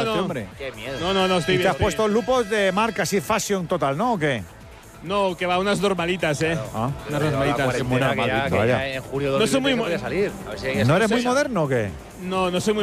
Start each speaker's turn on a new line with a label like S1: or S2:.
S1: este hombre.
S2: Qué miedo.
S3: No, estoy
S1: Y
S3: bien.
S1: te has
S3: estoy
S1: puesto lupos de marca así, fashion total, ¿no? ¿O qué?
S3: bien. No, que va, unas normalitas,
S1: Ah.
S3: Unas normalitas.
S2: Que
S1: Muy normal,
S2: ya
S1: vaya.
S2: en julio
S3: No soy muy
S2: 2020 no podía salir. A ver si hay que
S1: ¿No eres muy
S2: sorpresa.
S1: moderno o qué?
S3: No soy muy